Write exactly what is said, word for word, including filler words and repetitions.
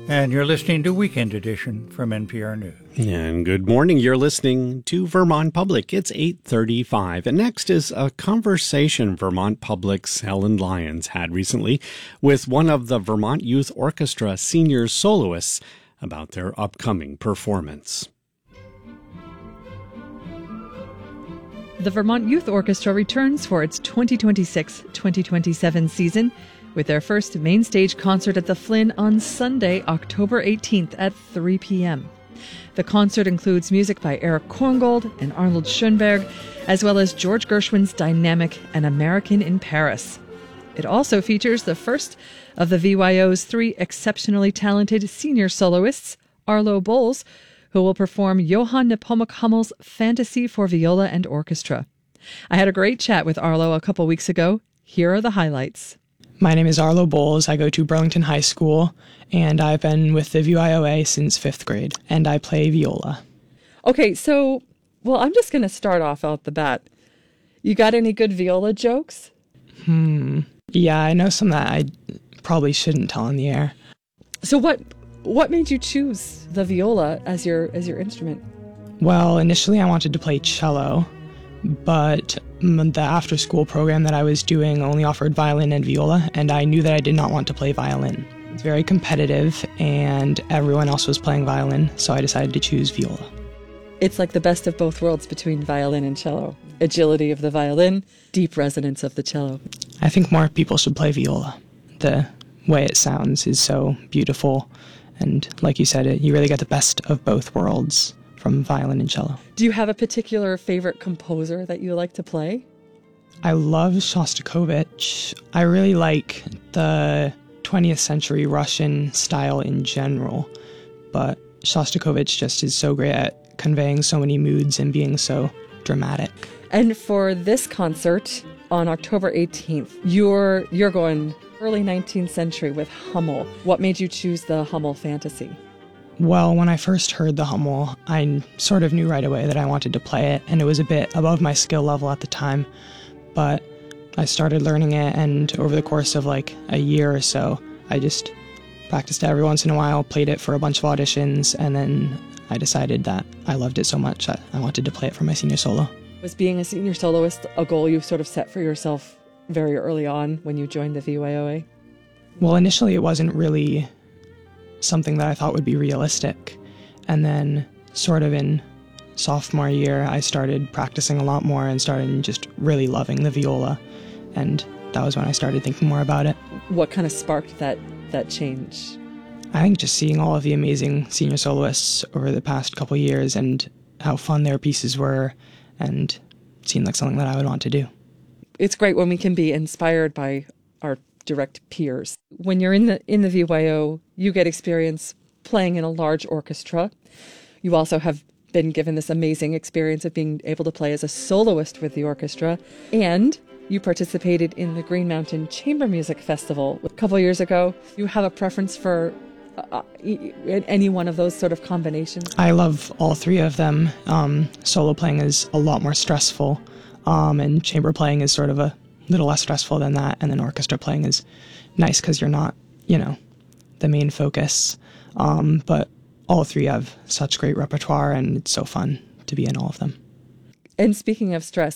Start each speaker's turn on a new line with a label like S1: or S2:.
S1: And you're listening to Weekend Edition from N P R News.
S2: And good morning. You're listening to Vermont Public. It's eight thirty-five. And next is a conversation Vermont Public's Helen Lyons had recently with one of the Vermont Youth Orchestra senior soloists about their upcoming performance.
S3: The Vermont Youth Orchestra returns for its twenty twenty-six twenty twenty-seven season with their first main stage concert at the Flynn on Sunday, October eighteenth at three p.m. The concert includes music by Eric Korngold and Arnold Schoenberg, as well as George Gershwin's dynamic An American in Paris. It also features the first of the V Y O's three exceptionally talented senior soloists, Arlo Bowles, who will perform Johann Nepomuk Hummel's Fantasy for Viola and Orchestra. I had a great chat with Arlo a couple weeks ago. Here are the highlights.
S4: My name is Arlo Bowles. I go to Burlington High School, and I've been with the V Y O A since fifth grade, and I play viola.
S3: Okay, so, well, I'm just going to start off out the bat. You got any good viola jokes?
S4: Hmm. Yeah, I know some that I probably shouldn't tell on the air.
S3: So what what made you choose the viola as your as your instrument?
S4: Well, initially I wanted to play cello, but the after-school program that I was doing only offered violin and viola, and I knew that I did not want to play violin. It's very competitive, and everyone else was playing violin, so I decided to choose viola.
S3: It's like the best of both worlds between violin and cello. Agility of the violin, deep resonance of the cello.
S4: I think more people should play viola. The way it sounds is so beautiful, and like you said, it, you really get the best of both worlds from violin and cello.
S3: Do you have a particular favorite composer that you like to play?
S4: I love Shostakovich. I really like the twentieth century Russian style in general, but Shostakovich just is so great at conveying so many moods and being so dramatic.
S3: And for this concert on October eighteenth, you're you're going early nineteenth century with Hummel. What made you choose the Hummel Fantasy?
S4: Well, when I first heard the Hummel, I sort of knew right away that I wanted to play it, and it was a bit above my skill level at the time, but I started learning it, and over the course of like a year or so, I just practiced it every once in a while, played it for a bunch of auditions, and then I decided that I loved it so much that I wanted to play it for my senior solo.
S3: Was being a senior soloist a goal you sort of set for yourself very early on when you joined the V Y O A?
S4: Well, initially it wasn't really something that I thought would be realistic. And then sort of in sophomore year, I started practicing a lot more and started just really loving the viola. And that was when I started thinking more about it.
S3: What kind of sparked that, that change?
S4: I think just seeing all of the amazing senior soloists over the past couple of years and how fun their pieces were, and it seemed like something that I would want to do.
S3: It's great when we can be inspired by our direct peers. When you're in the in the V Y O, you get experience playing in a large orchestra. You also have been given this amazing experience of being able to play as a soloist with the orchestra, and you participated in the Green Mountain Chamber Music Festival a couple years ago. You have a preference for uh, any one of those sort of combinations?
S4: I love all three of them. Um, solo playing is a lot more stressful, um, and chamber playing is sort of a little less stressful than that, and then orchestra playing is nice because you're not, you know, the main focus. Um, but all three have such great repertoire, and it's so fun to be in all of them.
S3: And speaking of stress,